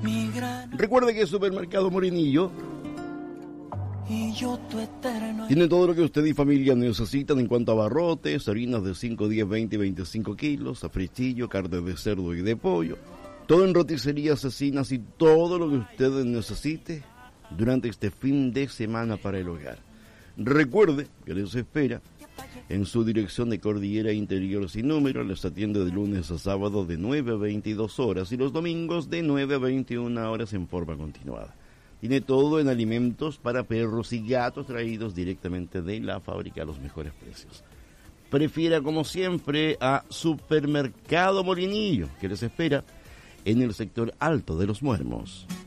Recuerde que Supermercado Morenillo tiene todo lo que usted y familia necesitan en cuanto a abarrotes, harinas de 5, 10, 20 y 25 kilos, afrestillo, carne de cerdo y de pollo, todo en roticería asesinas y todo lo que usted necesite durante este fin de semana para el hogar. Recuerde que les espera en su dirección de Cordillera Interior sin número. Les atiende de lunes a sábado de 9 a 22 horas y los domingos de 9 a 21 horas en forma continuada. Tiene todo en alimentos para perros y gatos traídos directamente de la fábrica a los mejores precios. Prefiera, como siempre, a Supermercado Morenillo, que les espera en el sector alto de Los Muermos.